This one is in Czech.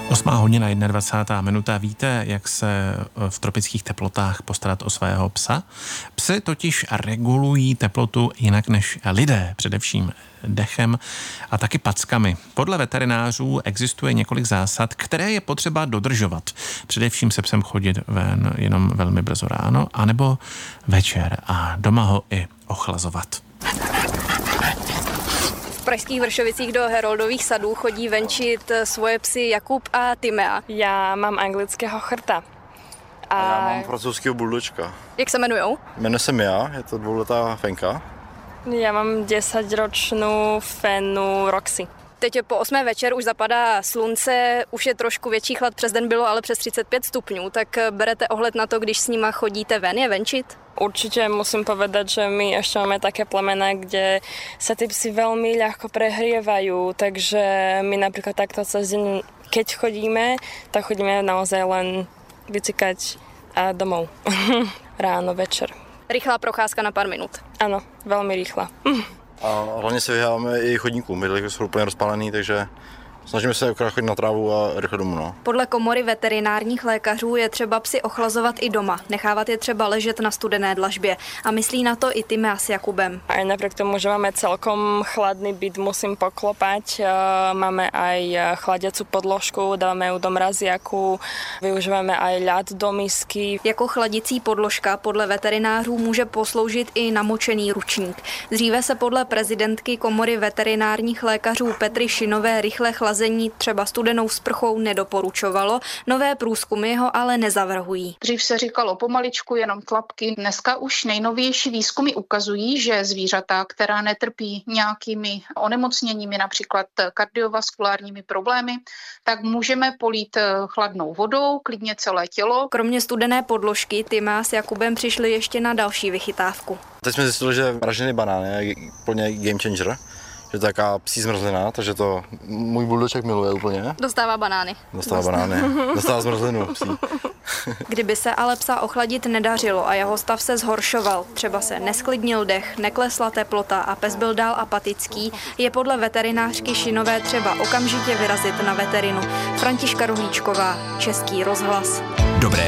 8:21 minuta. Víte, jak se v tropických teplotách postarat o svého psa? Psy totiž regulují teplotu jinak než lidé, především dechem a taky packami. Podle veterinářů existuje několik zásad, které je potřeba dodržovat. Především se psem chodit ven jenom velmi brzo ráno, anebo večer a doma ho i ochlazovat. V pražských Vršovicích do Heroldových sadů chodí venčit svoje psy Jakub a Timea. Já mám anglického chrta. A já mám francouzského buldočka. Jak se jmenujou? Jmenuje se Mia, je to 2letá Fenka. Já mám 10ročnou Fenu Roxy. Teď po 8. večer už zapadá slunce, už je trošku větší chlad, přes den bylo ale přes 35 stupňů, tak berete ohled na to, když s nima chodíte ven, je venčit? Určite musím povedať, že my ešte máme také plemená, kde sa tí psi veľmi ľahko prehrievajú, takže my napríklad takto cez deň, keď chodíme, tak chodíme naozaj len vycikať a domov. Ráno, večer. Rychlá procházka na pár minut. Áno, veľmi rýchla. A hlavně se vyháváme i chodníkům, bydlíky jsou úplně rozpálený, takže snažíme se akorát chodit na trávu a rychle domů. No. Podle komory veterinárních lékařů je třeba psy ochlazovat i doma. Nechávat je třeba ležet na studené dlažbě. A myslí na to i Timea s Jakubem. Aj napriek tomu, že máme celkom chladný byt, musím poklopať. Máme aj chladiacu podložku, dáme ju do mraziaku, využíváme aj ľad do misky. Jako chladicí podložka podle veterinářů může posloužit i namočený ručník. Dříve se podle prezidentky komory veterinárních lékařů Petry Šinové rychle chlazení třeba studenou sprchou nedoporučovalo, nové průzkumy ho ale nezavrhují. Dřív se říkalo pomaličku, jenom tlapky. Dneska už nejnovější výzkumy ukazují, že zvířata, která netrpí nějakými onemocněními, například kardiovaskulárními problémy, tak můžeme polít chladnou vodou, klidně celé tělo. Kromě studené podložky Timea s Jakubem přišli ještě na další vychytávku. Teď jsme zjistili, že mražený banán je plně game changer. Že to je taká psí zmrzlina, takže to můj buldoček miluje úplně. Dostává banány. Dostává zmrzlinu psí. Kdyby se ale psa ochladit nedařilo a jeho stav se zhoršoval, třeba se nesklidnil dech, neklesla teplota a pes byl dál apatický, je podle veterinářky Šinové třeba okamžitě vyrazit na veterinu. Františka Rohlíčková, Český rozhlas. Dobré